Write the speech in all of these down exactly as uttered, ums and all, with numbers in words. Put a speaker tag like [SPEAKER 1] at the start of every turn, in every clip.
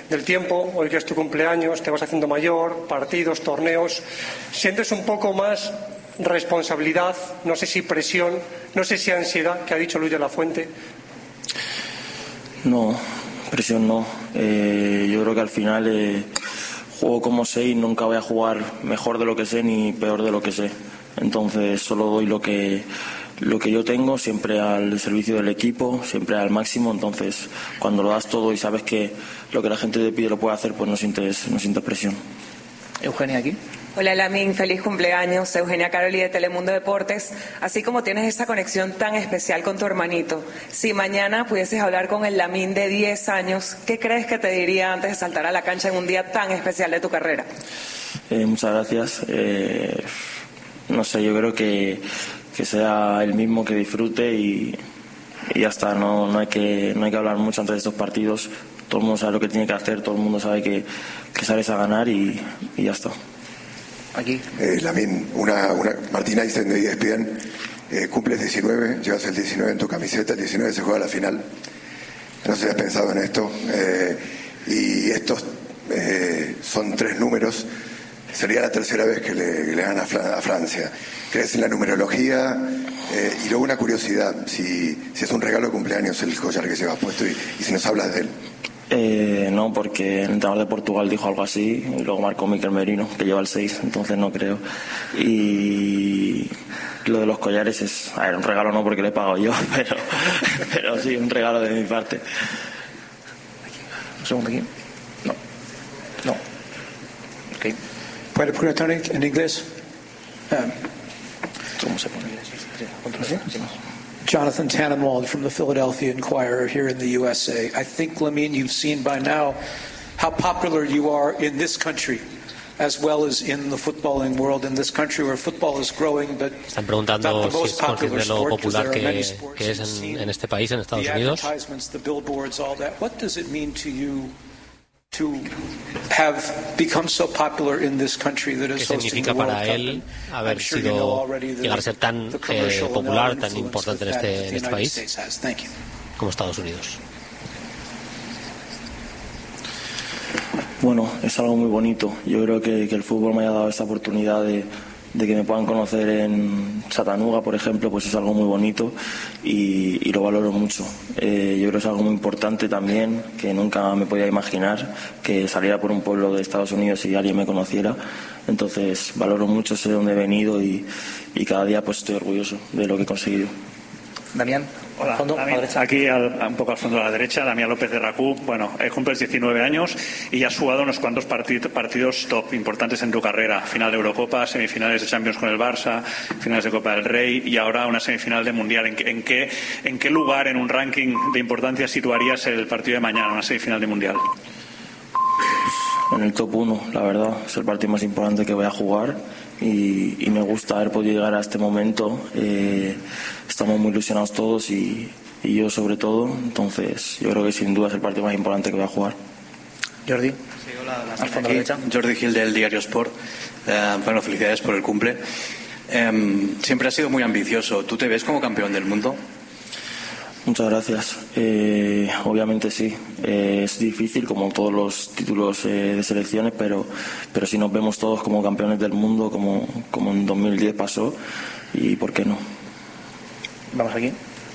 [SPEAKER 1] del tiempo, hoy que es tu cumpleaños, te vas haciendo mayor, partidos, torneos, ¿sientes un poco más responsabilidad, no sé si presión, no sé si ansiedad, que ha dicho Luis de la Fuente?
[SPEAKER 2] No, presión no. Eh, yo creo que al final eh, juego como sé y nunca voy a jugar mejor de lo que sé ni peor de lo que sé. Entonces solo doy lo que lo que yo tengo, siempre al servicio del equipo, siempre al máximo. Entonces cuando lo das todo y sabes que lo que la gente te pide lo puede hacer, pues no sientes, no sientes presión.
[SPEAKER 3] Eugenia, aquí.
[SPEAKER 4] Hola Lamine, feliz cumpleaños. Eugenia Caroli de Telemundo Deportes. Así como tienes esa conexión tan especial con tu hermanito, si mañana pudieses hablar con el Lamine de diez años, ¿qué crees que te diría antes de saltar a la cancha en un día tan especial de tu carrera?
[SPEAKER 2] Eh, muchas gracias. Eh, no sé, yo creo que, que sea el mismo, que disfrute y, y ya está. No, no, hay que, no hay que hablar mucho antes de estos partidos. Todo el mundo sabe lo que tiene que hacer, todo el mundo sabe que, que sales a ganar y, y ya está.
[SPEAKER 3] Aquí.
[SPEAKER 5] Eh, Lamine, una, una, Martín Einstein de E S P N, eh, cumples diecinueve, llevas el diecinueve en tu camiseta, el diecinueve se juega la final. No sé si has pensado en esto. Eh, y estos eh, son tres números. Sería la tercera vez que le, que le ganan a, Fra- a Francia. ¿Crees en la numerología? Eh, y luego una curiosidad, si, si es un regalo de cumpleaños el collar que llevas puesto y, y si nos hablas de él.
[SPEAKER 2] Eh, no, porque el entrenador de Portugal dijo algo así y luego marcó Mikel Merino, que lleva el seis, entonces no creo. Y lo de los collares es, a ver, un regalo no porque le he pagado yo, pero, pero sí, un regalo de mi parte.
[SPEAKER 3] Un segundo aquí. No. No. Ok.
[SPEAKER 6] ¿Puede poner Tony en inglés? Um,
[SPEAKER 2] ¿Cómo se pone?
[SPEAKER 6] Jonathan Tannenwald from the Philadelphia Inquirer here in the U S A. I think, Lamine, you've seen by now how popular you are in this country, as well as in the footballing world in this country where football is growing, but
[SPEAKER 7] están preguntando si es consciente de lo popular que, que es en, en este país, en Estados Unidos.
[SPEAKER 6] The advertisements, the billboards, all that. What does it mean to you to have become so popular in this country that is hosting the World Cup?
[SPEAKER 7] ¿Qué significa para él haber sido, llegar a ser tan eh, popular, tan importante en este, en este país como Estados Unidos?
[SPEAKER 2] Bueno, es algo muy bonito. Yo creo que, que el fútbol me haya dado esta oportunidad de, de que me puedan conocer en Chattanooga, por ejemplo, pues es algo muy bonito y, y lo valoro mucho. Eh, yo creo que es algo muy importante también, que nunca me podía imaginar que saliera por un pueblo de Estados Unidos y alguien me conociera. Entonces valoro mucho, sé de dónde he venido y, y cada día pues estoy orgulloso de lo que he conseguido.
[SPEAKER 3] Damián.
[SPEAKER 8] Hola,
[SPEAKER 3] fondo,
[SPEAKER 8] Damián, aquí al, un poco al fondo de la derecha, Damián López de Racú. Bueno, eh, cumples diecinueve años y has jugado unos cuantos partid, partidos top importantes en tu carrera. Final de Eurocopa, semifinales de Champions con el Barça, finales de Copa del Rey y ahora una semifinal de Mundial. ¿En, en, qué, ¿En qué lugar en un ranking de importancia situarías el partido de mañana, una semifinal de Mundial?
[SPEAKER 2] En el top uno, la verdad. Es el partido más importante que voy a jugar y, y me gusta haber podido llegar a este momento. Eh, estamos muy ilusionados todos y, y yo sobre todo. Entonces yo creo que sin duda es el partido más importante que voy a jugar.
[SPEAKER 3] Jordi.
[SPEAKER 9] Sí, hola, al fondo derecha. Jordi Gil del Diario Sport. Eh, bueno, felicidades por el cumple. Eh, siempre has sido muy ambicioso. ¿Tú te ves como campeón del mundo?
[SPEAKER 2] Muchas gracias. Eh, obviamente sí. Eh, es difícil, como todos los títulos eh, de selecciones, pero, pero si nos vemos todos como campeones del mundo, como, como en dos mil diez pasó, y ¿por qué no?
[SPEAKER 3] Vamos aquí.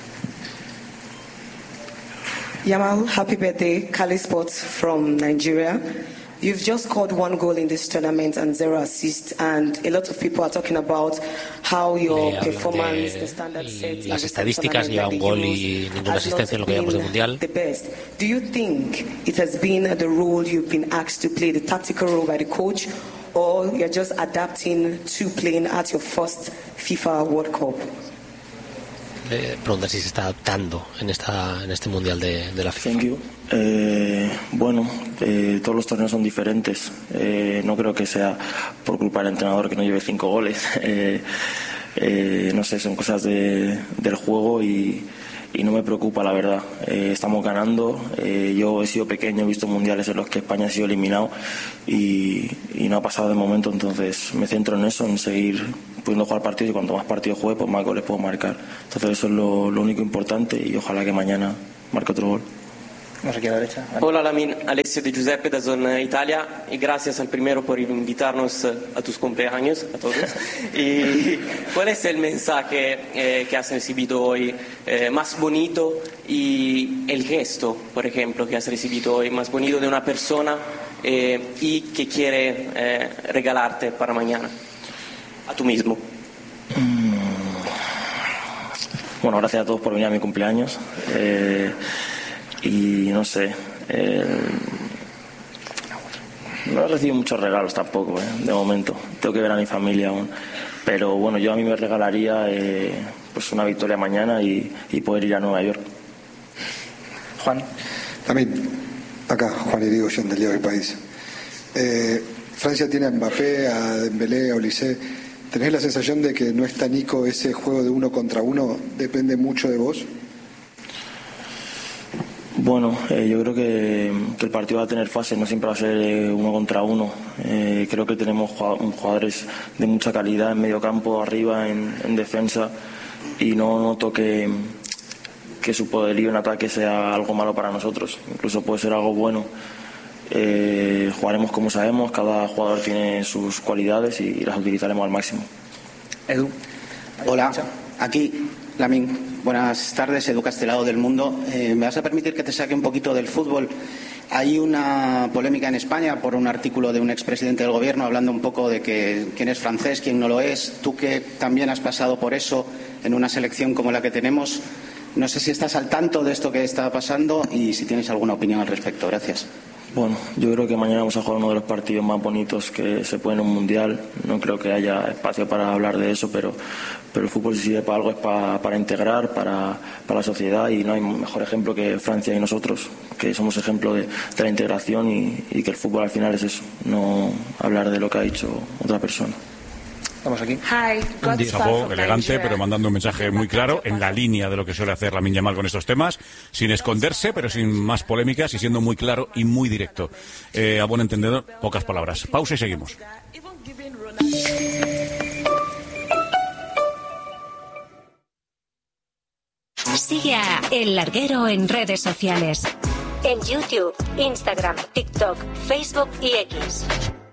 [SPEAKER 10] Yamal, happy birthday. Kali Sports from Nigeria. You've just scored one goal in this tournament and zero assists, and a lot of people are talking about how your performance, the standard set,
[SPEAKER 7] las estadísticas, lleva un gol y ninguna asistencia en lo que llevamos de mundial.
[SPEAKER 10] The best. Do you think it has been the role you've been asked to play, the tactical role by the coach, or you're just adapting to playing at your first FIFA World Cup?
[SPEAKER 7] Eh, preguntar si se está adaptando en esta en este mundial de, de la FIFA.
[SPEAKER 2] Thank you. Eh, bueno, eh, todos los torneos son diferentes. Eh, no creo que sea por culpa del entrenador que no lleve cinco goles. Eh, eh, no sé, son cosas de, del juego y, y no me preocupa, la verdad. Eh, estamos ganando. Eh, yo he sido pequeño, he visto mundiales en los que España ha sido eliminado y, y no ha pasado de momento, entonces me centro en eso, en seguir pudiendo jugar partidos y cuanto más partidos juegue, pues más goles puedo marcar. Entonces eso es lo, lo único importante y ojalá que mañana marque otro gol.
[SPEAKER 3] Vamos aquí a la derecha. Vale.
[SPEAKER 11] Hola Lamin, Alessio de Giuseppe da Zona Italia y gracias al primero por invitarnos a tus cumpleaños a todos. ¿Y cuál es el mensaje eh, que has recibido hoy eh, más bonito y el gesto, por ejemplo, que has recibido hoy más bonito de una persona eh, y que quiere eh, regalarte para mañana a tú mismo?
[SPEAKER 2] Bueno, gracias a todos por venir a mi cumpleaños. Eh, y no sé, eh, no he recibido muchos regalos tampoco, eh, de momento. Tengo que ver a mi familia aún. Pero bueno, yo a mí me regalaría eh, pues una victoria mañana y, y poder ir a Nueva York.
[SPEAKER 3] Juan.
[SPEAKER 12] También, acá, Juan Irigoyen del Diario del País. Eh, Francia tiene a Mbappé, a Dembélé, a Olise. ¿Tenés la sensación de que no está Nico, ese juego de uno contra uno depende mucho de vos?
[SPEAKER 2] Bueno, eh, yo creo que, que el partido va a tener fases, no siempre va a ser eh, uno contra uno. Eh, creo que tenemos jugadores de mucha calidad en medio campo, arriba, en, en defensa, y no noto que, que su poderío en ataque sea algo malo para nosotros. Incluso puede ser algo bueno. Eh, jugaremos como sabemos, cada jugador tiene sus cualidades y las utilizaremos al máximo.
[SPEAKER 3] Edu.
[SPEAKER 13] Hola, aquí Lamin. Buenas tardes, Edu Castelao del Mundo. Eh, ¿Me vas a permitir que te saque un poquito del fútbol? Hay una polémica en España por un artículo de un expresidente del gobierno hablando un poco de que quién es francés, quién no lo es. Tú que también has pasado por eso en una selección como la que tenemos, no sé si estás al tanto de esto que está pasando y si tienes alguna opinión al respecto. Gracias.
[SPEAKER 2] Bueno, yo creo que mañana vamos a jugar uno de los partidos más bonitos que se puede en un mundial. No creo que haya espacio para hablar de eso, pero, pero el fútbol, si sirve para algo, es para, para integrar, para, para la sociedad, y no hay mejor ejemplo que Francia y nosotros, que somos ejemplo de, de la integración y, y que el fútbol al final es eso, no hablar de lo que ha dicho otra persona.
[SPEAKER 3] Vamos aquí.
[SPEAKER 14] Un disapó elegante, pero mandando un mensaje muy claro, en la línea de lo que suele hacer Lamine Yamal con estos temas, sin esconderse, pero sin más polémicas y siendo muy claro y muy directo. Eh, a buen entendedor, pocas palabras. Pausa y seguimos.
[SPEAKER 15] Sigue a El Larguero en redes sociales. En YouTube, Instagram, TikTok, Facebook y X.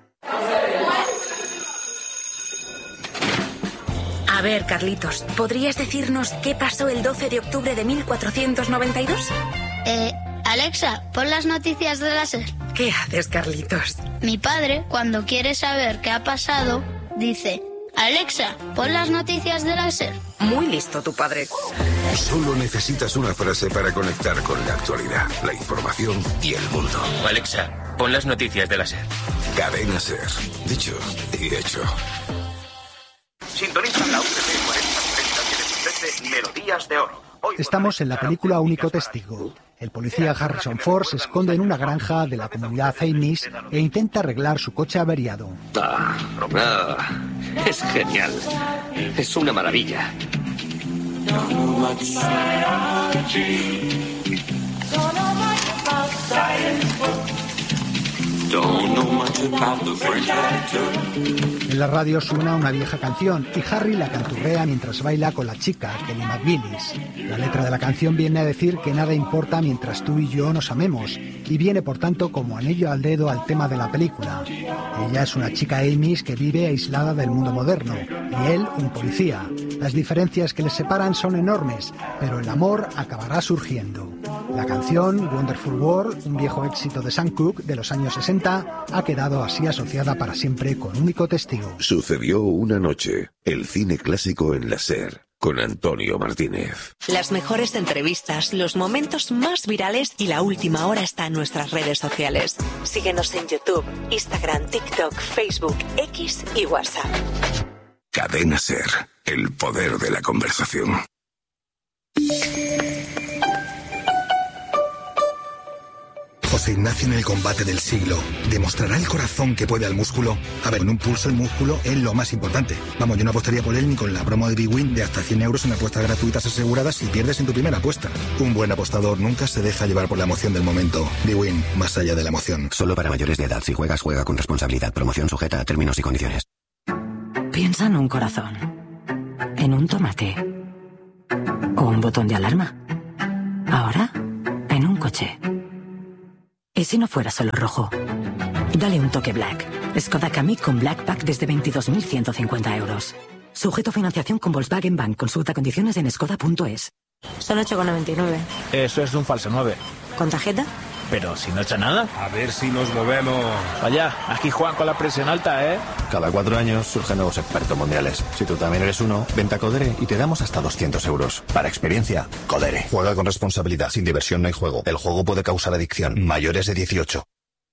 [SPEAKER 15] A ver, Carlitos, ¿podrías decirnos qué pasó el doce de octubre de mil cuatrocientos noventa y dos?
[SPEAKER 16] Eh, Alexa, pon las noticias de la SER.
[SPEAKER 15] ¿Qué haces, Carlitos?
[SPEAKER 16] Mi padre, cuando quiere saber qué ha pasado, dice: Alexa, pon las noticias de la SER.
[SPEAKER 15] Muy listo tu padre.
[SPEAKER 17] Solo necesitas una frase para conectar con la actualidad, la información y el mundo.
[SPEAKER 18] Alexa, pon las noticias de la SER.
[SPEAKER 17] Cadena SER. Dicho y hecho.
[SPEAKER 19] Sintoniza la U T C cuarenta treinta que les ofrece Melodías de Oro. Hoy
[SPEAKER 20] Estamos en la película Único Testigo. El policía Harrison Ford se esconde en una granja de la comunidad Amish e intenta arreglar su coche averiado.
[SPEAKER 18] Ah, ah, es genial. Es una maravilla.
[SPEAKER 20] En la radio suena una vieja canción y Harry la canturrea mientras baila con la chica, Kelly McGillis. La letra de la canción viene a decir que nada importa mientras tú y yo nos amemos, y viene por tanto como anillo al dedo al tema de la película. Ella es una chica Amish que vive aislada del mundo moderno, y él un policía. Las diferencias que les separan son enormes, pero el amor acabará surgiendo. La canción Wonderful World, un viejo éxito de Sam Cooke de los años sesenta, ha quedado así asociada para siempre con Único Testigo.
[SPEAKER 17] Sucedió una noche, el cine clásico en la SER, con Antonio Martínez.
[SPEAKER 15] Las mejores entrevistas, los momentos más virales y la última hora está en nuestras redes sociales. Síguenos en YouTube, Instagram, TikTok, Facebook, X y WhatsApp.
[SPEAKER 17] Cadena SER, el poder de la conversación.
[SPEAKER 21] José Ignacio en el combate del siglo. ¿Demostrará el corazón que puede al músculo? A ver, en un pulso el músculo es lo más importante. Vamos, yo no apostaría por él ni con la promo de Bwin de hasta cien euros en apuestas gratuitas aseguradas si pierdes en tu primera apuesta. Un buen apostador nunca se deja llevar por la emoción del momento. Bwin, más allá de la emoción.
[SPEAKER 22] Solo para mayores de edad. Si juegas, juega con responsabilidad. Promoción sujeta a términos y condiciones.
[SPEAKER 23] Piensa en un corazón, en un tomate o un botón de alarma. Ahora, en un coche. ¿Y si no fuera solo rojo? Dale un toque Black. Skoda Kamiq con Black Pack desde veintidós mil ciento cincuenta euros. Sujeto a financiación con Volkswagen Bank. Consulta condiciones en skoda punto es.
[SPEAKER 1] Son ocho con noventa y nueve.
[SPEAKER 4] Eso es un falso nueve.
[SPEAKER 1] ¿Con tarjeta?
[SPEAKER 4] Pero si no echa nada.
[SPEAKER 5] A ver si nos movemos.
[SPEAKER 4] Vaya, aquí Juan con la presión alta, ¿eh?
[SPEAKER 24] Cada cuatro años surgen nuevos expertos mundiales. Si tú también eres uno, vente a Codere y te damos hasta doscientos euros. Para experiencia, Codere. Juega con responsabilidad. Sin diversión no hay juego. El juego puede causar adicción. Mayores de dieciocho.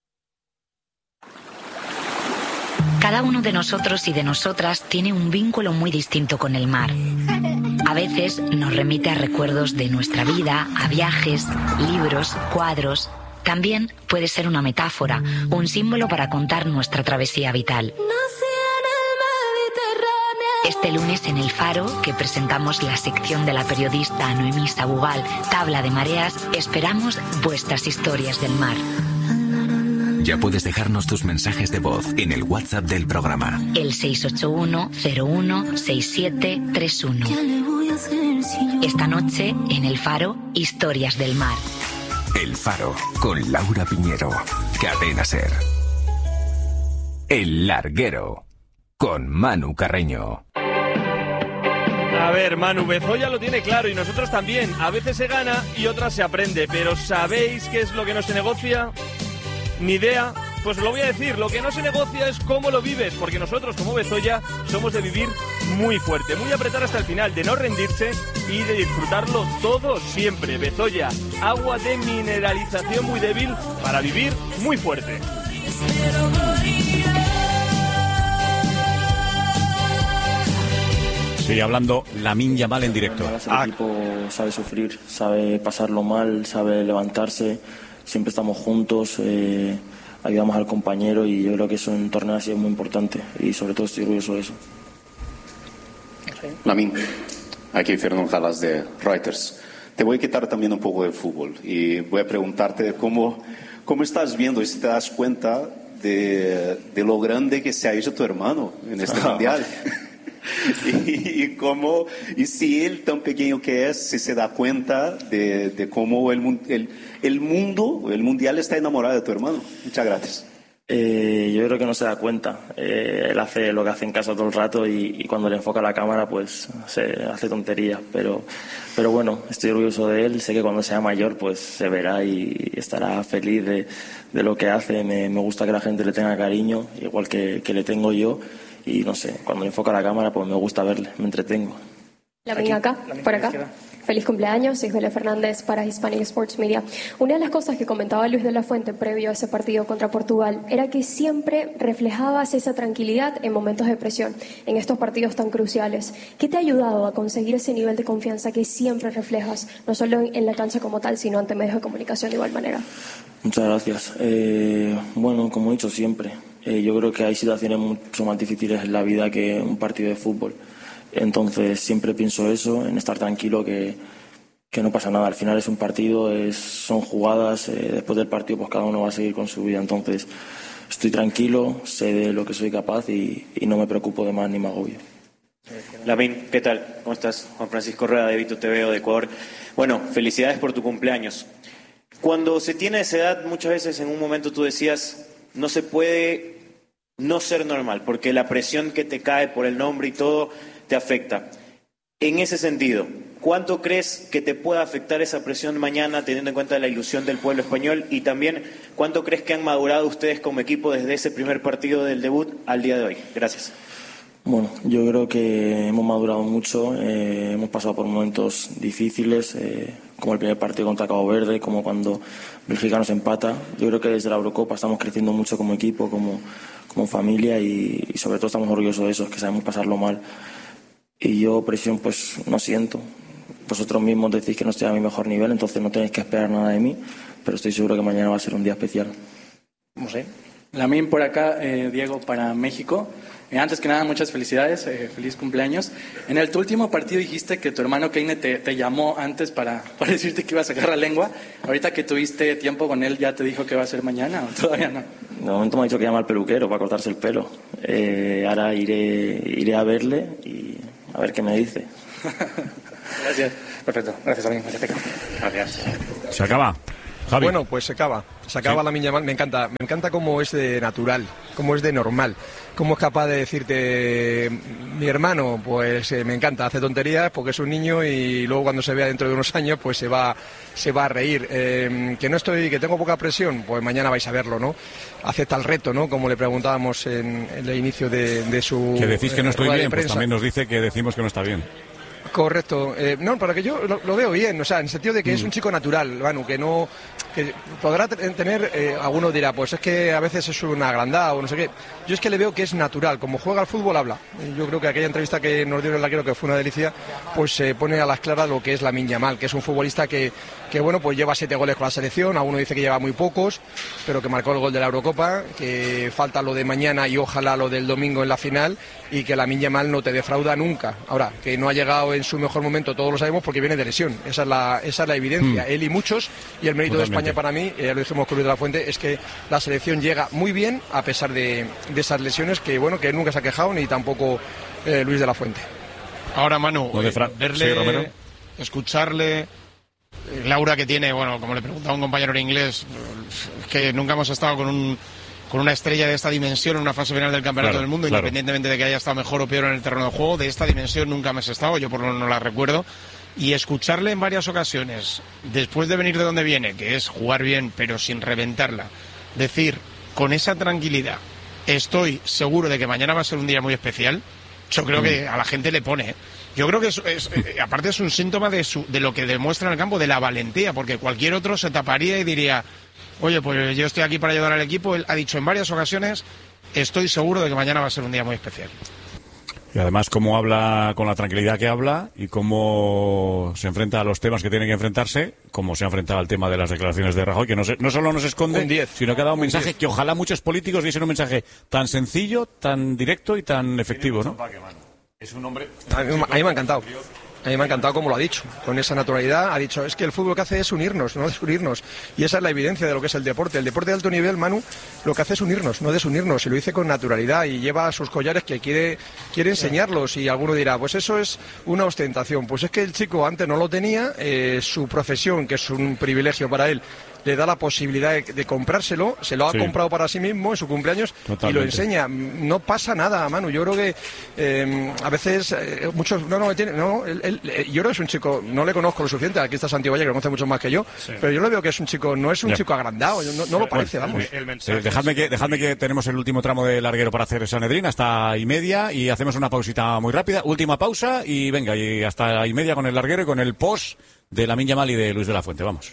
[SPEAKER 23] Cada uno de nosotros y de nosotras tiene un vínculo muy distinto con el mar. A veces nos remite a recuerdos de nuestra vida, a viajes, libros, cuadros. También puede ser una metáfora, un símbolo para contar nuestra travesía vital. Este lunes en El Faro, que presentamos la sección de la periodista Noemí Sabugal, Tabla de Mareas, esperamos vuestras historias del mar.
[SPEAKER 25] Ya puedes dejarnos tus mensajes de voz en el WhatsApp del programa.
[SPEAKER 23] El seis ocho uno cero uno seis siete tres uno. Esta noche en El Faro, historias del mar.
[SPEAKER 25] El Faro, con Laura Piñero. Cadena SER. El Larguero, con Manu Carreño.
[SPEAKER 26] A ver, Manu, Bezoya lo tiene claro y nosotros también. A veces se gana y otras se aprende. Pero ¿sabéis qué es lo que no se negocia? Ni idea. Pues lo voy a decir, lo que no se negocia es cómo lo vives, porque nosotros como Bezoya somos de vivir muy fuerte, muy apretar hasta el final, de no rendirse y de disfrutarlo todo siempre. Bezoya, agua de mineralización muy débil para vivir muy fuerte.
[SPEAKER 14] Sigue hablando Lamine Yamal en directo.
[SPEAKER 2] El equipo sabe sufrir, sabe pasarlo mal, sabe levantarse, siempre estamos juntos, eh, ayudamos al compañero y yo creo que eso en torneo así es muy importante y sobre todo estoy orgulloso de eso.
[SPEAKER 27] Lamine, aquí Fernando Jalas de Reuters. Te voy a quitar también un poco de fútbol y voy a preguntarte cómo, cómo estás viendo y si te das cuenta de, de lo grande que se ha hecho tu hermano en este mundial. Y, y cómo y si él tan pequeño que es, si se da cuenta de, de cómo el, el, el mundo, el mundial está enamorado de tu hermano. Muchas gracias.
[SPEAKER 2] Eh, yo creo que no se da cuenta. Eh, él hace lo que hace en casa todo el rato y, y cuando le enfoca la cámara pues se hace tonterías. Pero, pero bueno, estoy orgulloso de él. Sé que cuando sea mayor pues se verá y estará feliz de, de lo que hace. Me, me gusta que la gente le tenga cariño, igual que, que le tengo yo. Y no sé, cuando me enfoca la cámara pues me gusta verle, me entretengo.
[SPEAKER 28] La venga acá, por acá. Feliz cumpleaños, soy Julia Fernández para Hispanic Sports Media. Una de las cosas que comentaba Luis de la Fuente previo a ese partido contra Portugal era que siempre reflejabas esa tranquilidad en momentos de presión, en estos partidos tan cruciales. ¿Qué te ha ayudado a conseguir ese nivel de confianza que siempre reflejas, no solo en la cancha como tal, sino ante medios de comunicación de igual manera?
[SPEAKER 2] Muchas gracias. Eh, bueno, como he dicho siempre, eh, yo creo que hay situaciones mucho más difíciles en la vida que un partido de fútbol. Entonces siempre pienso eso, en estar tranquilo, que, que no pasa nada. Al final es un partido, es, son jugadas, eh, después del partido pues cada uno va a seguir con su vida. Entonces estoy tranquilo, sé de lo que soy capaz y, y no me preocupo de más ni me agobio.
[SPEAKER 29] Lamine, ¿qué tal? ¿Cómo estás? Juan Francisco Rueda de Vito T V O de Ecuador. Bueno, felicidades por tu cumpleaños. Cuando se tiene esa edad, muchas veces en un momento tú decías, no se puede no ser normal, porque la presión que te cae por el nombre y todo te afecta. En ese sentido, ¿cuánto crees que te pueda afectar esa presión mañana teniendo en cuenta la ilusión del pueblo español? Y también, ¿cuánto crees que han madurado ustedes como equipo desde ese primer partido del debut al día de hoy? Gracias.
[SPEAKER 2] Bueno, yo creo que hemos madurado mucho, eh, hemos pasado por momentos difíciles, eh, como el primer partido contra Cabo Verde, como cuando Bélgica nos empata. Yo creo que desde la Eurocopa estamos creciendo mucho como equipo, como, como familia y, y sobre todo estamos orgullosos de eso, que sabemos pasarlo mal. Y yo presión pues no siento. Vosotros mismos decís que no estoy a mi mejor nivel, entonces no tenéis que esperar nada de mí, pero estoy seguro que mañana va a ser un día especial.
[SPEAKER 3] No sé. Lamine por acá, eh, Diego para México. Eh, antes que nada, muchas felicidades, eh, feliz cumpleaños. En el tu último partido dijiste que tu hermano Keine te, te llamó antes para, para decirte que iba a sacar la lengua. Ahorita que tuviste tiempo con él, ¿ya te dijo que va a ser mañana o todavía no?
[SPEAKER 2] De momento me ha dicho que llama al peluquero para cortarse el pelo. Eh, ahora iré, iré a verle y a ver qué me dice.
[SPEAKER 3] Gracias. Perfecto. Gracias, Lamine. Gracias.
[SPEAKER 14] Se acaba. Javi.
[SPEAKER 5] Bueno, pues se acaba, se acaba sí. Lamine Yamal, me encanta, me encanta cómo es de natural, cómo es de normal, cómo es capaz de decirte, mi hermano, pues eh, me encanta, hace tonterías porque es un niño y luego cuando se vea dentro de unos años, pues se va, se va a reír. Eh, que no estoy, que tengo poca presión, pues mañana vais a verlo, ¿no? Acepta el reto, ¿no? Como le preguntábamos en, en el inicio de, de su.
[SPEAKER 14] Que decís que no estoy
[SPEAKER 5] eh,
[SPEAKER 14] bien, pues también nos dice que decimos que no está bien.
[SPEAKER 5] Correcto. Eh, no, para que yo lo, lo veo bien, o sea, en el sentido de que mm. es un chico natural, Manu, que no... que podrá tener, eh, alguno dirá, pues es que a veces es un agrandado o no sé qué. Yo es que le veo que es natural, como juega al fútbol habla. Yo creo que aquella entrevista que nos dio el arquero, que fue una delicia, pues se eh, pone a las claras lo que es Lamine Yamal, que es un futbolista que, que, bueno, pues lleva siete goles con la selección, alguno dice que lleva muy pocos, pero que marcó el gol de la Eurocopa, que falta lo de mañana y ojalá lo del domingo en la final, y que Lamine Yamal no te defrauda nunca. Ahora, que no ha llegado en su mejor momento, todos lo sabemos, porque viene de lesión. Esa es la, esa es la evidencia. Mm. Él y muchos, y el mérito Totalmente. de España para mí, ya eh, lo dijimos con Luis de la Fuente, es que la selección llega muy bien a pesar de, de esas lesiones que, bueno, que él nunca se ha quejado, ni tampoco eh, Luis de la Fuente.
[SPEAKER 6] Ahora, Manu, eh, verle,
[SPEAKER 5] sí,
[SPEAKER 6] escucharle, Laura que tiene, bueno, como le preguntaba un compañero en inglés, que nunca hemos estado con un con una estrella de esta dimensión en una fase final del Campeonato
[SPEAKER 14] claro,
[SPEAKER 6] del Mundo,
[SPEAKER 14] claro.
[SPEAKER 6] independientemente de que haya estado mejor o peor en el terreno de juego, de esta dimensión nunca me he estado, yo por lo menos no la recuerdo, y escucharle en varias ocasiones, después de venir de donde viene, que es jugar bien pero sin reventarla, decir con esa tranquilidad, estoy seguro de que mañana va a ser un día muy especial, yo creo mm. que a la gente le pone, ¿eh? Yo creo que es, es, eh, aparte es un síntoma de, su, de lo que demuestra en el campo, de la valentía, porque cualquier otro se taparía y diría, oye, pues yo estoy aquí para ayudar al equipo. Él ha dicho en varias ocasiones, estoy seguro de que mañana va a ser un día muy especial.
[SPEAKER 14] Y además cómo habla, con la tranquilidad que habla y cómo se enfrenta a los temas que tiene que enfrentarse, como se ha enfrentado al tema de las declaraciones de Rajoy, que no, se, no solo nos esconde, diez, sino que ha dado un mensaje diez. Que ojalá muchos políticos diesen un mensaje tan sencillo, tan directo y tan efectivo, ¿no?
[SPEAKER 5] Es un hombre... A mí, a mí me ha encantado. A mí me ha encantado como lo ha dicho, con esa naturalidad. Ha dicho, es que el fútbol que hace es unirnos, no desunirnos. Y esa es la evidencia de lo que es el deporte. El deporte de alto nivel, Manu, lo que hace es unirnos, no desunirnos. Y lo dice con naturalidad y lleva sus collares que quiere, quiere enseñarlos. Y alguno dirá, pues eso es una ostentación. Pues es que el chico antes no lo tenía, eh, su profesión, que es un privilegio para él, le da la posibilidad de, de comprárselo, se lo ha sí. comprado para sí mismo en su cumpleaños Totalmente. Y lo enseña. No pasa nada, Manu. Yo creo que eh, a veces eh, muchos no no tiene no él, él, yo creo que es un chico, no le conozco lo suficiente, aquí está Santiago Valle, que conoce mucho más que yo, sí. pero yo le veo que es un chico, no es un ya. chico agrandado, no, no lo parece, vamos.
[SPEAKER 14] El, el eh, dejadme que dejadme que tenemos el último tramo de larguero para hacer Sanedrín hasta y media y hacemos una pausita muy rápida, última pausa y venga, y hasta y media con el larguero y con el post de Lamine Yamal y de Luis de la Fuente, vamos.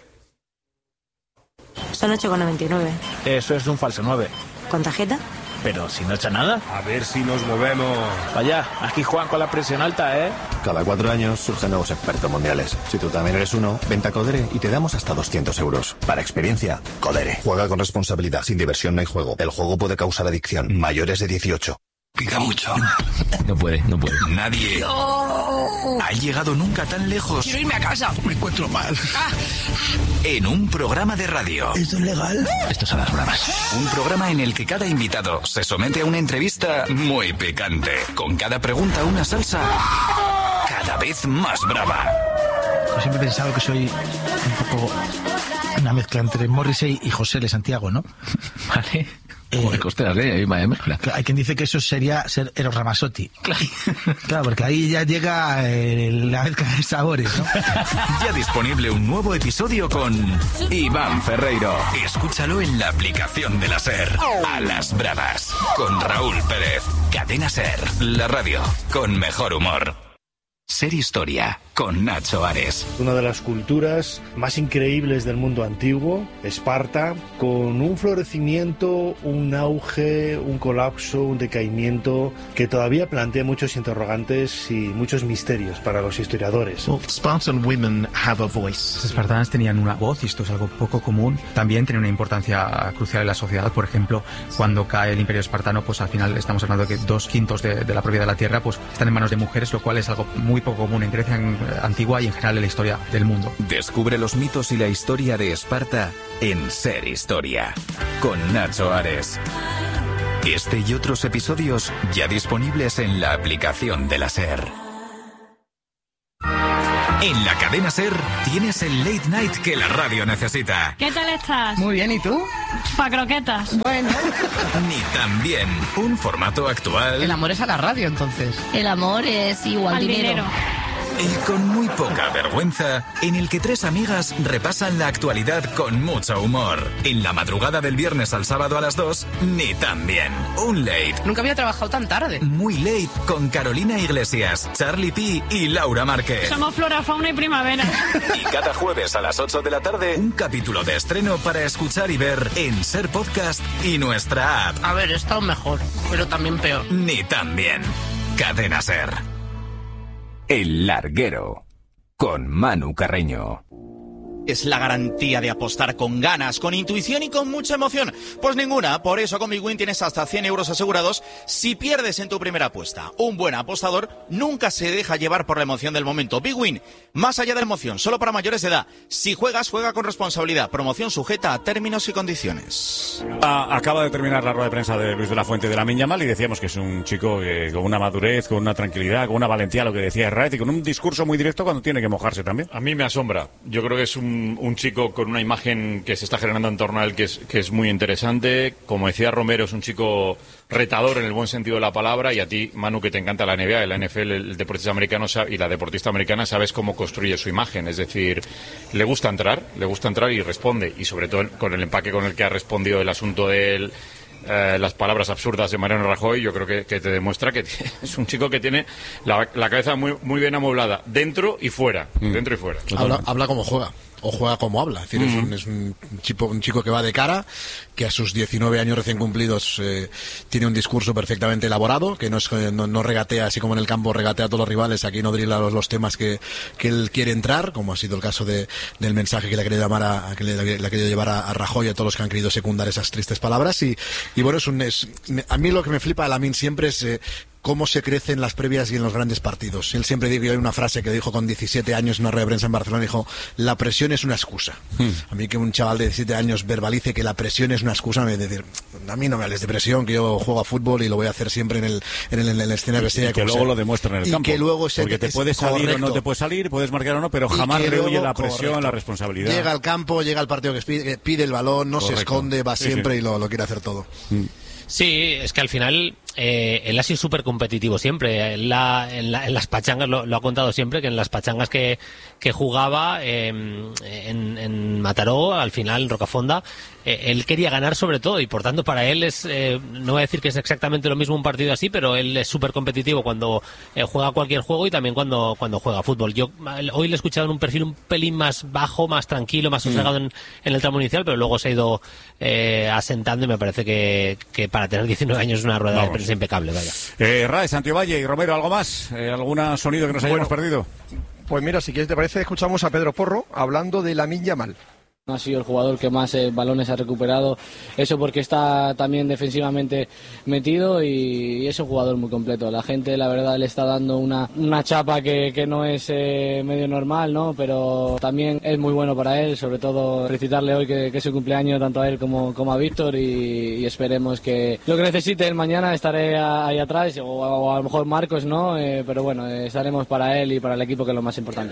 [SPEAKER 1] Son ocho con noventa y nueve.
[SPEAKER 4] Eso es un falso nueve.
[SPEAKER 1] ¿Con tarjeta?
[SPEAKER 4] Pero si no echa nada.
[SPEAKER 7] A ver si nos movemos.
[SPEAKER 4] Vaya, aquí Juan con la presión alta, ¿eh?
[SPEAKER 24] Cada cuatro años surgen nuevos expertos mundiales. Si tú también eres uno, vente a Codere y te damos hasta doscientos euros. Para experiencia, Codere. Juega con responsabilidad. Sin diversión no hay juego. El juego puede causar adicción. Mayores de dieciocho.
[SPEAKER 25] Pica mucho.
[SPEAKER 23] No puede, no puede.
[SPEAKER 25] Nadie no. ha llegado nunca tan lejos.
[SPEAKER 23] Quiero irme a casa.
[SPEAKER 25] Me encuentro mal. Ah. En un programa de radio.
[SPEAKER 23] ¿Esto es legal? Esto son las bromas.
[SPEAKER 25] Un programa en el que cada invitado se somete a una entrevista muy picante. Con cada pregunta una salsa cada vez más brava.
[SPEAKER 23] Yo siempre he pensado que soy un poco una mezcla entre Morrissey y José de Santiago, ¿no? Vale. Eh, costeras, ¿eh? Hay quien dice que eso sería ser Eros Ramazzotti. Claro. Claro, porque ahí ya llega eh, la mezcla de sabores, ¿no?
[SPEAKER 25] Ya disponible un nuevo episodio con Iván Ferreiro. Escúchalo en la aplicación de la SER. A las bravas. Con Raúl Pérez. Cadena SER. La radio con mejor humor. Ser Historia, con Nacho Ares.
[SPEAKER 8] Una de las culturas más increíbles del mundo antiguo, Esparta, con un florecimiento, un auge, un colapso, un decaimiento que todavía plantea muchos interrogantes y muchos misterios para los historiadores.
[SPEAKER 23] Well, Spartan women have a voice. Los espartanas tenían una voz y esto es algo poco común. También tiene una importancia crucial en la sociedad. Por ejemplo, cuando cae el Imperio Espartano, pues al final estamos hablando de que dos quintos de, de la propiedad de la tierra pues están en manos de mujeres, lo cual es algo muy muy poco común en Grecia antigua y en general en la historia del mundo.
[SPEAKER 25] Descubre los mitos y la historia de Esparta en Ser Historia, con Nacho Ares. Este y otros episodios ya disponibles en la aplicación de la SER. En la cadena SER tienes el late night que la radio necesita.
[SPEAKER 7] ¿Qué tal estás?
[SPEAKER 9] Muy bien, ¿y tú?
[SPEAKER 7] Pa' croquetas.
[SPEAKER 9] Bueno.
[SPEAKER 25] Ni tan bien. Un formato actual.
[SPEAKER 9] El amor es a la radio, entonces.
[SPEAKER 7] El amor es igual dinero. dinero.
[SPEAKER 25] Y con muy poca vergüenza, en el que tres amigas repasan la actualidad con mucho humor. En la madrugada del viernes al sábado a las dos, ni tan bien. Un late.
[SPEAKER 9] Nunca había trabajado tan tarde.
[SPEAKER 25] Muy late con Carolina Iglesias, Charlie P y Laura Márquez.
[SPEAKER 7] Somos flora, fauna y primavera.
[SPEAKER 25] Y cada jueves a las ocho de la tarde, un capítulo de estreno para escuchar y ver en SER Podcast y nuestra app.
[SPEAKER 9] A ver, he estado mejor, pero también peor.
[SPEAKER 25] Ni tan bien. Cadena SER. El Larguero, con Manu Carreño.
[SPEAKER 10] Es la garantía de apostar con ganas, con intuición y con mucha emoción. Pues ninguna, por eso con Big Win tienes hasta cien euros asegurados si pierdes en tu primera apuesta. Un buen apostador nunca se deja llevar por la emoción del momento. Big Win, más allá de la emoción, solo para mayores de edad. Si juegas, juega con responsabilidad. Promoción sujeta a términos y condiciones.
[SPEAKER 14] Ah, acaba de terminar la rueda de prensa de Luis de la Fuente de Lamine Yamal y decíamos que es un chico que, con una madurez, con una tranquilidad, con una valentía, lo que decía Herrera, y con un discurso muy directo cuando tiene que mojarse también.
[SPEAKER 11] A mí me asombra. Yo creo que es un un chico con una imagen que se está generando en torno a él que es, que es muy interesante. Como decía Romero, es un chico retador en el buen sentido de la palabra, y a ti, Manu, que te encanta la N B A, la N F L, el deportista americano y la deportista americana, sabes cómo construye su imagen. Es decir, le gusta entrar, le gusta entrar y responde, y sobre todo con el empaque con el que ha respondido el asunto de él. Eh, las palabras absurdas de Mariano Rajoy, yo creo que, que te demuestra que es un chico que tiene la, la cabeza muy, muy bien amueblada, dentro y fuera, mm. dentro y fuera.
[SPEAKER 12] Habla, habla como juega. O juega como habla, es decir, mm. es, un, es un, chico, un chico que va de cara, que a sus diecinueve años recién cumplidos eh, tiene un discurso perfectamente elaborado, que no, es, no, no regatea, así como en el campo regatea a todos los rivales, aquí no drila los, los temas que, que él quiere entrar, como ha sido el caso de, del mensaje que le ha querido, llamar a, a que le, le ha querido llevar a, a Rajoy y a todos los que han querido secundar esas tristes palabras. Y, y bueno, es un, es, a mí lo que me flipa de Lamine siempre es Eh, cómo se crece en las previas y en los grandes partidos. Él siempre dijo, hay una frase que dijo con diecisiete años en una rueda de prensa en Barcelona, dijo, la presión es una excusa. Hmm. A mí que un chaval de diecisiete años verbalice que la presión es una excusa, me decir, a mí no me hables de presión, que yo juego a fútbol y lo voy a hacer siempre en el, en el, en el escenario que sea.
[SPEAKER 14] Y que luego sea. Lo demuestra en el
[SPEAKER 12] y
[SPEAKER 14] campo.
[SPEAKER 12] Que luego se,
[SPEAKER 14] Porque te puedes salir correcto. O no te puedes salir, puedes marcar o no, pero jamás rehuye la presión, correcto. La responsabilidad.
[SPEAKER 12] Llega al campo, llega al partido que pide, pide el balón, no correcto. Se esconde, va sí, siempre sí. Y lo, lo quiere hacer todo.
[SPEAKER 14] Hmm.
[SPEAKER 13] Sí, es que al final eh, él ha sido súper competitivo siempre. En, la, en, la, en las pachangas, lo, lo ha contado siempre, que en las pachangas que, que jugaba eh, en, en Mataró, al final en Rocafonda, eh, él quería ganar sobre todo, y por tanto para él es, eh, no voy a decir que es exactamente lo mismo un partido así, pero él es súper competitivo cuando eh, juega cualquier juego y también cuando, cuando juega fútbol. Yo hoy le he escuchado en un perfil un pelín más bajo, más tranquilo, más sosegado mm. en, en el tramo inicial, pero luego se ha ido eh, asentando, y me parece que, que para tener diecinueve años es una rueda Vamos. de prensa impecable, vaya.
[SPEAKER 14] Eh, Rae, Santiovalle y Romero, ¿algo más? Eh, ¿Algún sonido que nos hayamos bueno, perdido?
[SPEAKER 5] Pues mira, si quieres, te parece, escuchamos a Pedro Porro hablando de Lamine Yamal.
[SPEAKER 16] Ha sido el jugador que más eh, balones ha recuperado, eso porque está también defensivamente metido, y, y es un jugador muy completo. La gente, la verdad, le está dando una, una chapa que, que no es eh, medio normal, ¿no? Pero también es muy bueno para él, sobre todo felicitarle hoy que, que es su cumpleaños, tanto a él como, como a Víctor, y, y esperemos que lo que necesite él mañana estaré ahí atrás, o, o a lo mejor Marcos, ¿no? Eh, pero bueno, eh, estaremos para él y para el equipo, que es lo más importante.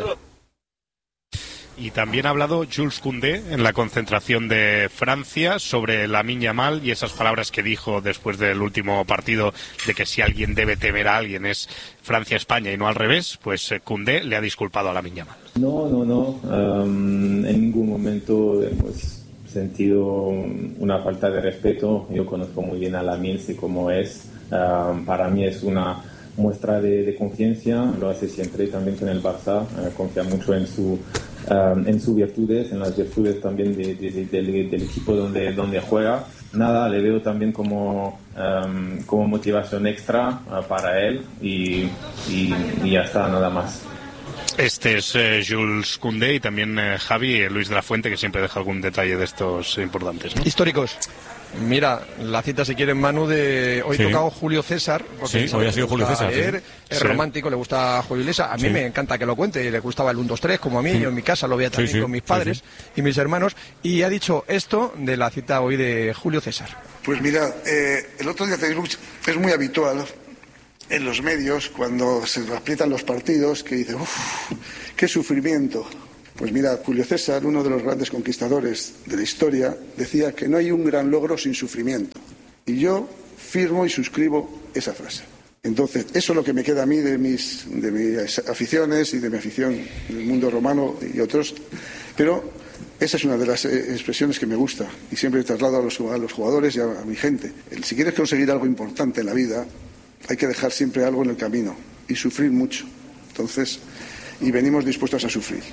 [SPEAKER 18] Y también ha hablado Jules Koundé en la concentración de Francia sobre Lamine Yamal y esas palabras que dijo después del último partido de que si alguien debe temer a alguien es Francia-España y no al revés. Pues Koundé le ha disculpado a Lamine Yamal.
[SPEAKER 19] No, no, no. Um, en ningún momento hemos sentido una falta de respeto. Yo conozco muy bien a Lamine, sé cómo es. Um, para mí es una muestra de, de confianza. Lo hace siempre también con el Barça. Uh, confía mucho en su Um, en sus virtudes, en las virtudes también de, de, de, de, del equipo donde, donde juega. Nada, le veo también como, um, como motivación extra uh, para él y, y, y ya está, nada más.
[SPEAKER 18] Este es eh, Jules Koundé y también eh, Javi eh, Luis de la Fuente, que siempre deja algún detalle de estos importantes, ¿no?
[SPEAKER 5] Históricos. Mira, la cita, si quieren, Manu, de hoy sí. tocado Julio César.
[SPEAKER 14] Sí, hoy ha sido Julio César.
[SPEAKER 5] Leer, sí. Es sí. romántico, le gusta Julio Iglesias. A mí sí. me encanta que lo cuente, le gustaba el uno, dos, tres, como a mí. Mm. Yo en mi casa lo veía también sí, sí. con mis padres sí, sí. y mis hermanos. Y ha dicho esto de la cita hoy de Julio César.
[SPEAKER 30] Pues mira, eh, el otro día Facebook es muy habitual en los medios, cuando se aprietan los partidos, que dicen, uff, qué ¿Qué sufrimiento? Pues mira, Julio César, uno de los grandes conquistadores de la historia, decía que no hay un gran logro sin sufrimiento. Y yo firmo y suscribo esa frase. Entonces, eso es lo que me queda a mí de mis, de mis aficiones y de mi afición en el mundo romano y otros. Pero esa es una de las expresiones que me gusta y siempre traslado a los, a los jugadores y a, a mi gente. El, si quieres conseguir algo importante en la vida, hay que dejar siempre algo en el camino y sufrir mucho. Entonces, y venimos dispuestos a sufrir.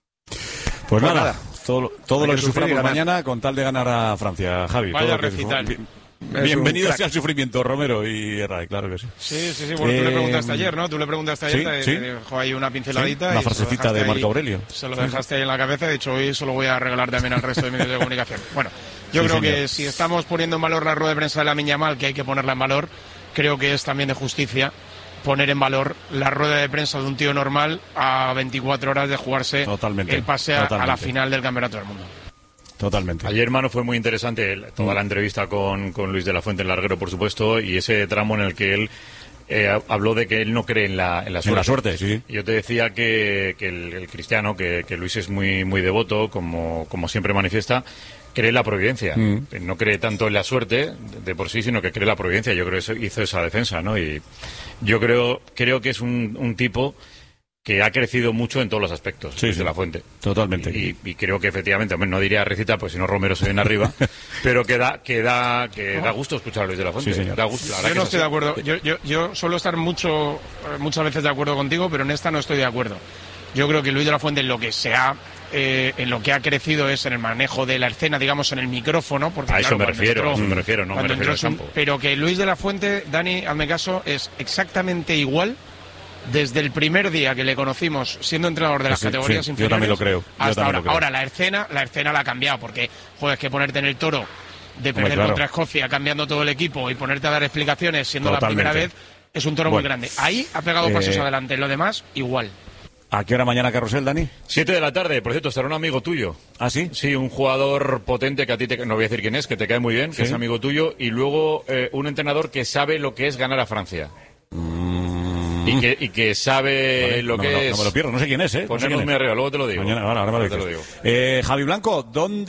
[SPEAKER 14] Pues nada, nada. todo, todo lo que,
[SPEAKER 30] que
[SPEAKER 14] suframos mañana con tal de ganar a Francia, Javi.
[SPEAKER 18] Vaya
[SPEAKER 14] todo
[SPEAKER 18] recital.
[SPEAKER 14] Que, bienvenido sea el sufrimiento, Romero y Ray, claro que sí.
[SPEAKER 6] Sí, sí, sí, bueno, eh, tú le preguntaste ayer, ¿no? Tú le preguntaste ayer,
[SPEAKER 14] sí,
[SPEAKER 6] te,
[SPEAKER 14] sí.
[SPEAKER 6] te dejó ahí una pinceladita.
[SPEAKER 14] Sí, una
[SPEAKER 6] y
[SPEAKER 14] frasecita de Marco Aurelio.
[SPEAKER 6] Se lo dejaste ahí en la cabeza, de hecho hoy se lo voy a regalar también al resto de medios de comunicación. Bueno, yo sí, creo señor. que si estamos poniendo en valor la rueda de prensa de Lamine Yamal, que hay que ponerla en valor, creo que es también de justicia poner en valor la rueda de prensa de un tío normal a veinticuatro horas de jugarse totalmente, el pase a, a la final del Campeonato del Mundo.
[SPEAKER 14] Totalmente.
[SPEAKER 11] Ayer, hermano, fue muy interesante toda la entrevista con, con Luis de la Fuente, el larguero, por supuesto, y ese tramo en el que él eh, habló de que él no cree en la, en la suerte.
[SPEAKER 14] En la suerte, sí.
[SPEAKER 11] Yo te decía que, que el, el cristiano, que, que Luis es muy, muy devoto, como, como siempre manifiesta, cree en la providencia. Mm. No cree tanto en la suerte de por sí, sino que cree en la providencia. Yo creo que eso hizo esa defensa, ¿no? Y yo creo, creo que es un, un tipo que ha crecido mucho en todos los aspectos, sí, desde sí, la Fuente.
[SPEAKER 14] Totalmente.
[SPEAKER 11] Y, y creo que efectivamente, hombre, no diría recita, pues si no Romero se viene arriba, pero que da, que da, que da gusto escuchar a Luis de la Fuente.
[SPEAKER 14] Sí, señor.
[SPEAKER 11] Da gusto, la
[SPEAKER 6] yo no estoy de acuerdo. Yo, yo, yo suelo estar mucho, muchas veces de acuerdo contigo, pero en esta no estoy de acuerdo. Yo creo que Luis de la Fuente en lo que se ha, eh, en lo que ha crecido es en el manejo de la escena, digamos, en el micrófono. Porque,
[SPEAKER 11] a
[SPEAKER 6] claro,
[SPEAKER 11] eso me refiero,
[SPEAKER 6] entró,
[SPEAKER 11] a eso me refiero, no me refiero al campo.
[SPEAKER 6] Pero que Luis de la Fuente, Dani, hazme caso, es exactamente igual desde el primer día que le conocimos siendo entrenador de las
[SPEAKER 14] sí,
[SPEAKER 6] categorías
[SPEAKER 14] sí,
[SPEAKER 6] inferiores.
[SPEAKER 14] Yo también lo creo.
[SPEAKER 6] Hasta ahora.
[SPEAKER 14] Lo creo.
[SPEAKER 6] Ahora la escena, la escena la ha cambiado porque joder, es que ponerte en el toro de perder Hombre, claro. contra Escocia, cambiando todo el equipo y ponerte a dar explicaciones siendo Totalmente. la primera vez, es un toro bueno, muy grande. Ahí ha pegado eh... pasos adelante, lo demás igual.
[SPEAKER 14] ¿A qué hora mañana carrusel, Dani?
[SPEAKER 11] Siete de la tarde, por cierto, estará un amigo tuyo.
[SPEAKER 14] ¿Ah, sí?
[SPEAKER 11] Sí, un jugador potente que a ti, te, no voy a decir quién es, que te cae muy bien, ¿Sí? que es amigo tuyo, y luego eh, un entrenador que sabe lo que es ganar a Francia. Mm. Y que, y que sabe vale, lo
[SPEAKER 14] no,
[SPEAKER 11] que
[SPEAKER 14] no,
[SPEAKER 11] es...
[SPEAKER 14] No me lo pierdo, no sé quién es, ¿eh?
[SPEAKER 11] Ponernos muy arriba, luego te lo digo.
[SPEAKER 14] Mañana, ahora, ahora me lo, lo digo. Eh, Javi Blanco,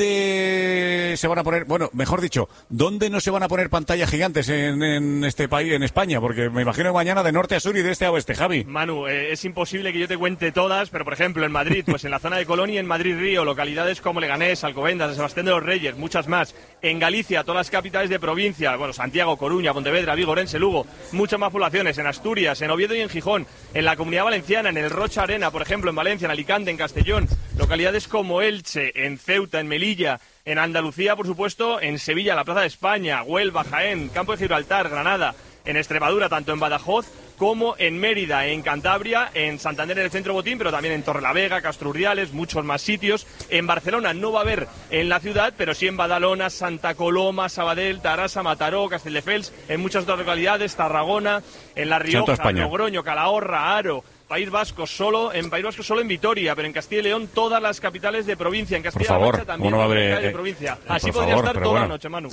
[SPEAKER 14] ¿dónde se van a poner... Bueno, mejor dicho, ¿dónde no se van a poner pantallas gigantes en, en este país, en España? Porque me imagino mañana de norte a sur y de este a oeste, Javi.
[SPEAKER 2] Manu, eh, es imposible que yo te cuente todas, pero por ejemplo en Madrid, pues en la zona de Colón y en Madrid-Río, localidades como Leganés, Alcobendas, San Sebastián de los Reyes, muchas más. En Galicia, todas las capitales de provincia, bueno, Santiago, Coruña, Pontevedra, Vigo, Orense, Lugo, muchas más poblaciones. En Asturias, en Oviedo y en Gijón, en la Comunidad Valenciana, en el Rocha Arena, por ejemplo, en Valencia, en Alicante, en Castellón, localidades como Elche, en Ceuta, en Melilla, en Andalucía, por supuesto, en Sevilla, la Plaza de España, Huelva, Jaén, Campo de Gibraltar, Granada, en Extremadura, tanto en Badajoz como en Mérida, en Cantabria, en Santander, en el Centro Botín, pero también en Torrelavega, Castrurriales, muchos más sitios. En Barcelona no va a haber en la ciudad, pero sí en Badalona, Santa Coloma, Sabadell, Tarasa, Mataró, Castelldefels, en muchas otras localidades, Tarragona, en La Rioja, Logroño, Calahorra, Haro, País Vasco solo, en País Vasco solo en Vitoria, pero en Castilla y León todas las capitales de provincia, en Castilla-La Mancha también
[SPEAKER 14] no
[SPEAKER 2] las
[SPEAKER 14] haber,
[SPEAKER 2] capitales
[SPEAKER 14] eh,
[SPEAKER 2] de provincia.
[SPEAKER 14] eh,
[SPEAKER 2] Así
[SPEAKER 14] por
[SPEAKER 2] podría
[SPEAKER 14] favor,
[SPEAKER 2] estar toda
[SPEAKER 14] bueno.
[SPEAKER 2] la noche, Manu.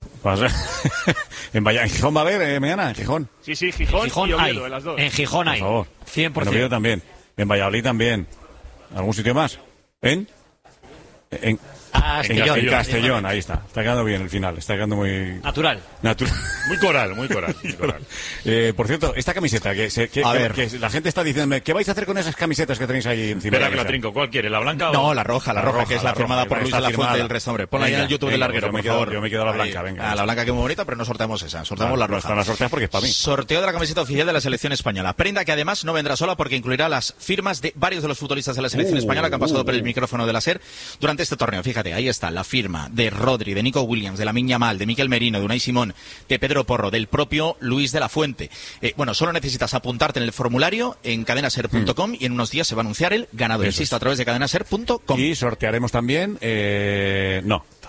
[SPEAKER 14] en, Vaya, en Gijón va a haber eh, mañana, en Gijón.
[SPEAKER 2] Sí, sí, Gijón,
[SPEAKER 15] en Gijón
[SPEAKER 2] y Oviedo,
[SPEAKER 15] hay.
[SPEAKER 2] en las dos.
[SPEAKER 15] En Gijón hay.
[SPEAKER 14] Por favor.
[SPEAKER 15] cien por ciento.
[SPEAKER 14] En Oviedo también. En Valladolid también. ¿Algún sitio más? ¿En? En,
[SPEAKER 15] ah,
[SPEAKER 14] en, Castellón, en Castellón, ahí está. Está quedando bien el final. Está quedando muy...
[SPEAKER 15] Natural.
[SPEAKER 14] Natural.
[SPEAKER 11] Muy coral, muy coral. Muy coral.
[SPEAKER 14] eh, por cierto, esta camiseta, que, se, que,
[SPEAKER 10] a
[SPEAKER 14] que,
[SPEAKER 10] ver.
[SPEAKER 14] que la gente está diciendo, ¿qué vais a hacer con esas camisetas que tenéis ahí encima?
[SPEAKER 11] Espera que la trinco. ¿Cuál quiere? ¿La blanca o...?
[SPEAKER 10] No, la roja, la, la roja, roja, que es la, la firmada
[SPEAKER 11] roja,
[SPEAKER 10] por Luis de la Fuente del resto, hombre. Ponla ahí en el YouTube del larguero,
[SPEAKER 14] pues
[SPEAKER 10] por favor.
[SPEAKER 14] Yo me quedo la blanca, venga.
[SPEAKER 10] Ah, la blanca que es muy bonita, pero no sorteamos esa. Sorteamos la roja.
[SPEAKER 14] No la sorteas porque es para mí.
[SPEAKER 10] Sorteo de la camiseta oficial de la selección española. Prenda que además no vendrá sola porque incluirá las firmas de varios de los futbolistas de la selección uh, española que han pasado uh, por el micrófono de la SER durante este torneo. Fíjate, ahí está la firma de Rodri, de Nico Williams, de Lamine Yamal, de Mikel Merino, de Unai Simón, de Pedro Porro, del propio Luis de la Fuente. Eh, bueno, solo necesitas apuntarte en el formulario en cadenaser punto com mm. y en unos días se va a anunciar el ganador. Eso Insisto, es. a través de cadenaser punto com.
[SPEAKER 14] Y sortearemos también... Eh, no.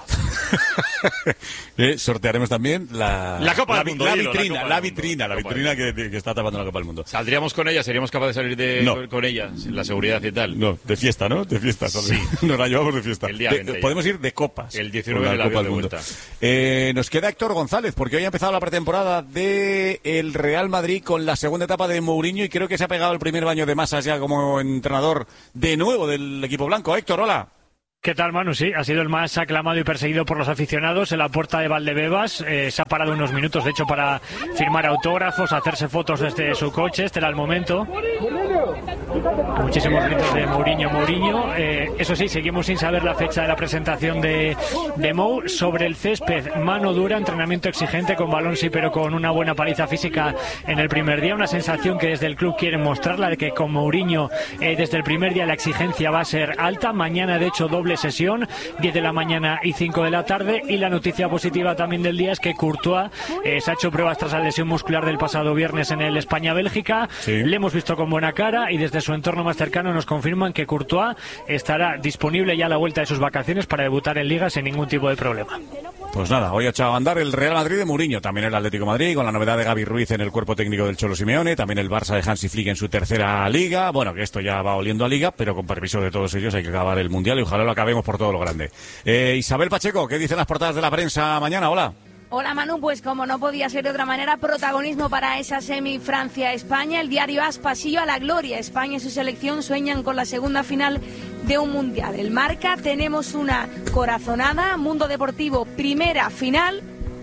[SPEAKER 14] eh, sortearemos también la,
[SPEAKER 2] la Copa
[SPEAKER 14] la,
[SPEAKER 2] del Mundo.
[SPEAKER 14] La
[SPEAKER 2] dilo,
[SPEAKER 14] vitrina,
[SPEAKER 2] la,
[SPEAKER 14] la
[SPEAKER 2] Copa
[SPEAKER 14] vitrina, la vitrina que, que está tapando la Copa del Mundo.
[SPEAKER 2] ¿Saldríamos con ella? ¿Seríamos capaces de salir de,
[SPEAKER 14] no.
[SPEAKER 2] con, con ella? Sin la seguridad y tal.
[SPEAKER 14] No, de fiesta, ¿no? De fiesta.
[SPEAKER 2] Sí.
[SPEAKER 14] Nos la llevamos de fiesta.
[SPEAKER 2] El día
[SPEAKER 14] de,
[SPEAKER 2] veinte
[SPEAKER 14] podemos ir de copas.
[SPEAKER 2] El diecinueve de la Copa del Mundo.
[SPEAKER 14] Eh, nos queda Héctor González, porque hoy ha empezado la pretemporada de el Real Madrid con la segunda etapa de Mourinho y creo que se ha pegado el primer baño de masas ya como entrenador de nuevo del equipo blanco. Héctor, hola.
[SPEAKER 3] ¿Qué tal, Manu? Sí, ha sido el más aclamado y perseguido por los aficionados en la puerta de Valdebebas. Eh, se ha parado unos minutos, de hecho, para firmar autógrafos, hacerse fotos desde su coche. Este era el momento. Muchísimos gritos de Mourinho, Mourinho. Eh, eso sí, seguimos sin saber la fecha de la presentación de, de Mou. Sobre el césped, mano dura, entrenamiento exigente con balón sí, pero con una buena paliza física en el primer día. Una sensación que desde el club quieren mostrarla, de que con Mourinho eh, desde el primer día la exigencia va a ser alta. Mañana, de hecho, doble sesión, diez de la mañana y cinco de la tarde, y la noticia positiva también del día es que Courtois eh, se ha hecho pruebas tras la lesión muscular del pasado viernes en el España-Bélgica. Sí. Le hemos visto con buena cara y desde su entorno más cercano nos confirman que Courtois estará disponible ya a la vuelta de sus vacaciones para debutar en Liga sin ningún tipo de problema.
[SPEAKER 14] Pues nada, hoy ha echado a andar el Real Madrid de Mourinho, también el Atlético de Madrid, con la novedad de Gavi Ruiz en el cuerpo técnico del Cholo Simeone, también el Barça de Hansi Flick en su tercera Liga. Bueno, que esto ya va oliendo a Liga, pero con permiso de todos ellos hay que acabar el Mundial y ojalá lo acabemos por todo lo grande. Eh, Isabel Pacheco, ¿qué dicen las portadas de la prensa mañana? Hola.
[SPEAKER 15] Hola Manu, pues como no podía ser de otra manera, protagonismo para esa semi Francia-España. El diario As, pasillo a la gloria. España y su selección sueñan con la segunda final de un mundial. El Marca, tenemos una corazonada. Mundo Deportivo, primera final.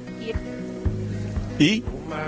[SPEAKER 14] Y...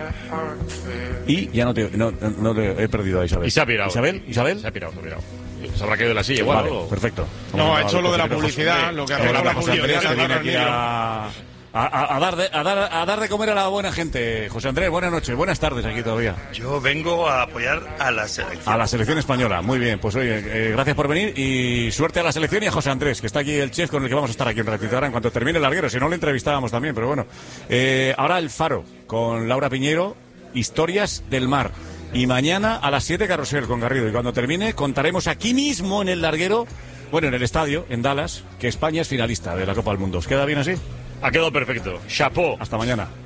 [SPEAKER 14] Y ya no te, no, no te he perdido a Isabel.
[SPEAKER 2] Y se ha pirado.
[SPEAKER 14] ¿Isabel? ¿Isabel?
[SPEAKER 2] Se ha pirado, se ha pirado. Se habrá caído de la silla igual.
[SPEAKER 14] Vale,
[SPEAKER 2] ¿o?
[SPEAKER 14] perfecto.
[SPEAKER 6] No, ha hecho lo de la publicidad, lo que hace con la publicidad.
[SPEAKER 14] Que viene aquí a... A, a, a, dar de, a, dar, a dar de comer a la buena gente. José Andrés, buenas noches, buenas tardes aquí todavía.
[SPEAKER 17] Yo vengo a apoyar a la selección.
[SPEAKER 14] A la selección española, muy bien. Pues oye, eh, gracias por venir y suerte a la selección y a José Andrés, que está aquí el chef con el que vamos a estar aquí un ratito ahora en cuanto termine el larguero. Si no, le entrevistábamos también, pero bueno. Eh, ahora el Faro con Laura Piñero, Historias del Mar. Y mañana a las siete Carrusel con Garrido. Y cuando termine contaremos aquí mismo en el larguero, bueno, en el estadio, en Dallas, que España es finalista de la Copa del Mundo. ¿Os queda bien así?
[SPEAKER 2] Ha quedado perfecto. Chapeau.
[SPEAKER 14] Hasta mañana.